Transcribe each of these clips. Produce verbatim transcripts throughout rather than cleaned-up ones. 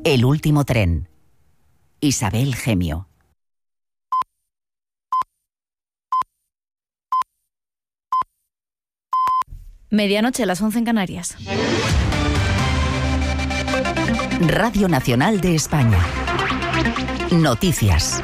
El último tren. Isabel Gemio. Medianoche, las once en Canarias. Radio Nacional de España. Noticias.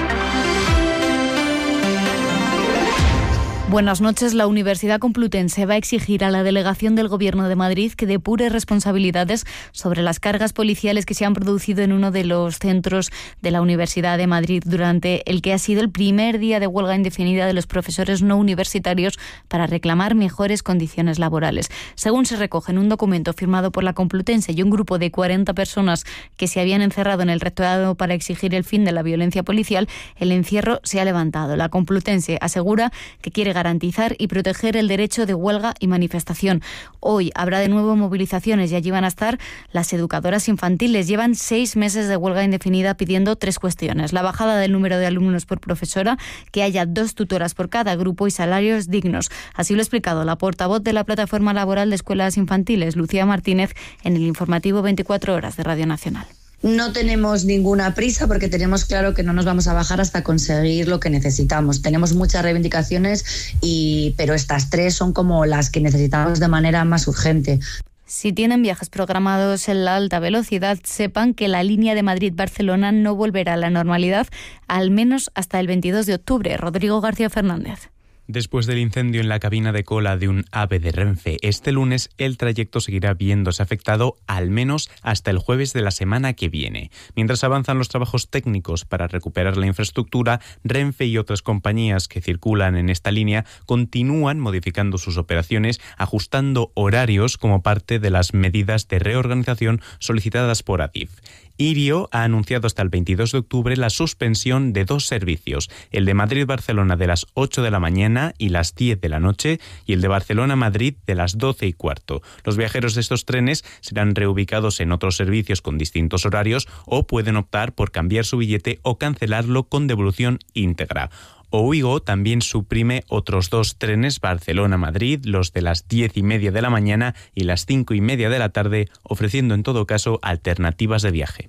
Buenas noches. La Universidad Complutense va a exigir a la delegación del Gobierno de Madrid que depure responsabilidades sobre las cargas policiales que se han producido en uno de los centros de la Universidad de Madrid durante el que ha sido el primer día de huelga indefinida de los profesores no universitarios para reclamar mejores condiciones laborales. Según se recoge en un documento firmado por la Complutense y un grupo de cuarenta personas que se habían encerrado en el rectorado para exigir el fin de la violencia policial, el encierro se ha levantado. La Complutense asegura que quiere garantizar y proteger el derecho de huelga y manifestación. Hoy habrá de nuevo movilizaciones y allí van a estar las educadoras infantiles. Llevan seis meses de huelga indefinida pidiendo tres cuestiones: la bajada del número de alumnos por profesora, que haya dos tutoras por cada grupo y salarios dignos. Así lo ha explicado la portavoz de la Plataforma Laboral de Escuelas Infantiles, Lucía Martínez, en el informativo veinticuatro horas de Radio Nacional. No tenemos ninguna prisa porque tenemos claro que no nos vamos a bajar hasta conseguir lo que necesitamos. Tenemos muchas reivindicaciones, y, pero estas tres son como las que necesitamos de manera más urgente. Si tienen viajes programados en la alta velocidad, sepan que la línea de Madrid-Barcelona no volverá a la normalidad, al menos hasta el veintidós de octubre. Rodrigo García Fernández. Después del incendio en la cabina de cola de un AVE de Renfe este lunes, el trayecto seguirá viéndose afectado al menos hasta el jueves de la semana que viene. Mientras avanzan los trabajos técnicos para recuperar la infraestructura, Renfe y otras compañías que circulan en esta línea continúan modificando sus operaciones, ajustando horarios como parte de las medidas de reorganización solicitadas por Adif. Irio ha anunciado hasta el veintidós de octubre la suspensión de dos servicios, el de Madrid-Barcelona de las ocho de la mañana y las diez de la noche y el de Barcelona-Madrid de las doce y cuarto. Los viajeros de estos trenes serán reubicados en otros servicios con distintos horarios o pueden optar por cambiar su billete o cancelarlo con devolución íntegra. Ouigo también suprime otros dos trenes Barcelona-Madrid, los de las diez y media de la mañana y las cinco y media de la tarde, ofreciendo en todo caso alternativas de viaje.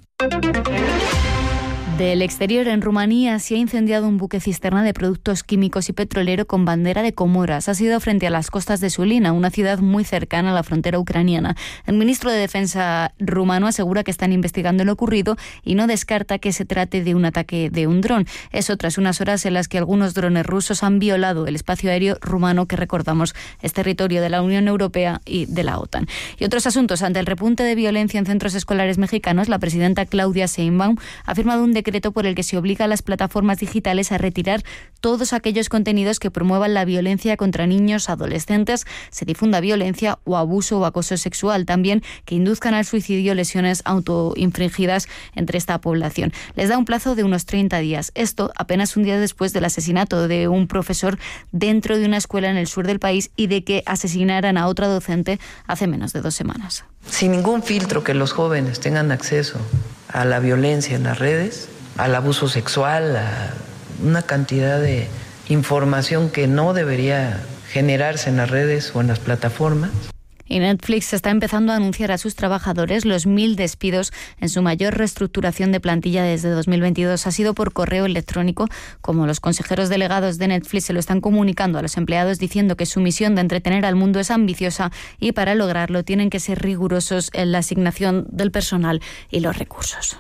Del exterior, en Rumanía se ha incendiado un buque cisterna de productos químicos y petrolero con bandera de Comoras. Ha sido frente a las costas de Sulina, una ciudad muy cercana a la frontera ucraniana. El ministro de Defensa rumano asegura que están investigando lo ocurrido y no descarta que se trate de un ataque de un dron. Eso tras unas horas en las que algunos drones rusos han violado el espacio aéreo rumano, que recordamos es territorio de la Unión Europea y de la OTAN. Y otros asuntos. Ante el repunte de violencia en centros escolares mexicanos, la presidenta Claudia Sheinbaum ha firmado un decreto por el que se obliga a las plataformas digitales a retirar todos aquellos contenidos que promuevan la violencia contra niños, adolescentes, se difunda violencia o abuso o acoso sexual, también que induzcan al suicidio, lesiones autoinfligidas entre esta población. Les da un plazo de unos treinta días. Esto apenas un día después del asesinato de un profesor dentro de una escuela en el sur del país y de que asesinaran a otra docente hace menos de dos semanas. Sin ningún filtro, que los jóvenes tengan acceso a la violencia en las redes, al abuso sexual, a una cantidad de información que no debería generarse en las redes o en las plataformas. Y Netflix está empezando a anunciar a sus trabajadores los mil despidos en su mayor reestructuración de plantilla desde dos mil veintidós. Ha sido por correo electrónico, como los consejeros delegados de Netflix se lo están comunicando a los empleados, diciendo que su misión de entretener al mundo es ambiciosa y para lograrlo tienen que ser rigurosos en la asignación del personal y los recursos.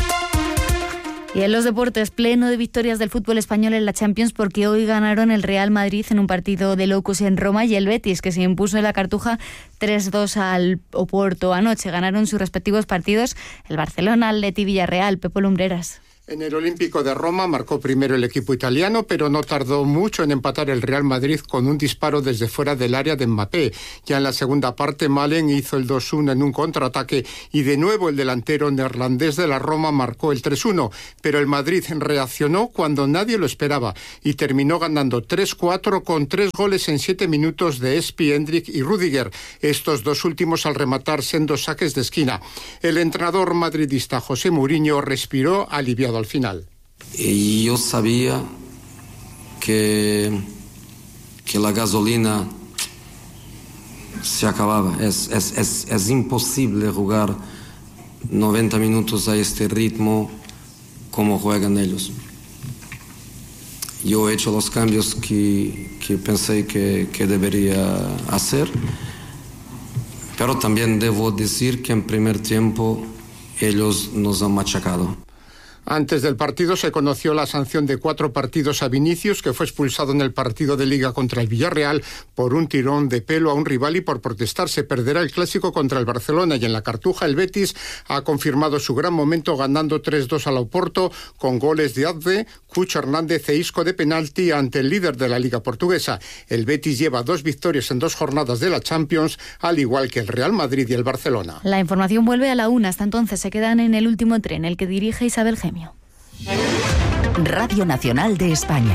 Y en los deportes, pleno de victorias del fútbol español en la Champions, porque hoy ganaron el Real Madrid en un partido de locos en Roma y el Betis, que se impuso en la Cartuja tres dos al Oporto. Anoche ganaron sus respectivos partidos el Barcelona, Atleti, Villarreal. Pepo Lumbreras. En el Olímpico de Roma marcó primero el equipo italiano, pero no tardó mucho en empatar el Real Madrid con un disparo desde fuera del área de Mbappé. Ya en la segunda parte, Malen hizo el dos uno en un contraataque y de nuevo el delantero neerlandés de la Roma marcó el tres uno, pero el Madrid reaccionó cuando nadie lo esperaba y terminó ganando tres cuatro con tres goles en siete minutos de Espi, Hendrik y Rüdiger, estos dos últimos al rematar sendos saques de esquina. El entrenador madridista José Mourinho respiró aliviado al final. Y yo sabía que, que la gasolina se acababa. Es, es, es, es imposible jugar noventa minutos a este ritmo como juegan ellos. Yo he hecho los cambios que, que pensé que, que debería hacer, pero también debo decir que en primer tiempo ellos nos han machacado. Antes del partido se conoció la sanción de cuatro partidos a Vinicius, que fue expulsado en el partido de Liga contra el Villarreal por un tirón de pelo a un rival y por protestar. Se perderá el clásico contra el Barcelona, y en la Cartuja el Betis ha confirmado su gran momento ganando tres dos al Oporto con goles de Adve, Cucho Hernández e Isco de penalti ante el líder de la Liga Portuguesa. El Betis lleva dos victorias en dos jornadas de la Champions, al igual que el Real Madrid y el Barcelona. La información vuelve a la una. Hasta entonces se quedan en el último tren, el que dirige Isabel Gemio. Radio Nacional de España.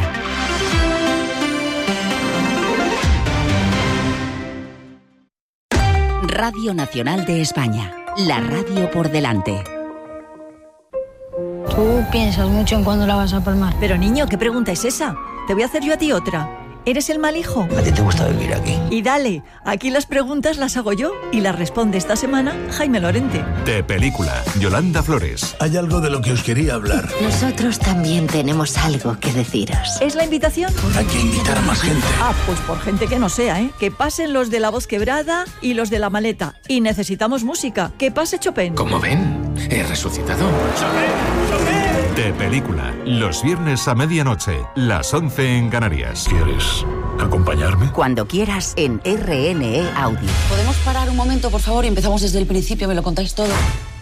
Radio Nacional de España. La radio por delante. Tú piensas mucho en cuándo la vas a palmar. Pero niño, ¿qué pregunta es esa? Te voy a hacer yo a ti otra. ¿Eres el mal hijo? A ti te gusta vivir aquí. Y dale, aquí las preguntas las hago yo y las responde esta semana Jaime Lorente. De Película, Yolanda Flores. Hay algo de lo que os quería hablar. Nosotros también tenemos algo que deciros. ¿Es la invitación? Hay que invitar a más gente. Ah, pues por gente que no sea, ¿eh? Que pasen los de la voz quebrada y los de la maleta. Y necesitamos música. Que pase Chopin. Como ven, he resucitado. ¡Chopin! ¡Chopin! De Película, los viernes a medianoche, las once en Canarias. ¿Quieres acompañarme? Cuando quieras en R N E Audio. ¿Podemos parar un momento, por favor, y empezamos desde el principio? ¿Me lo contáis todo?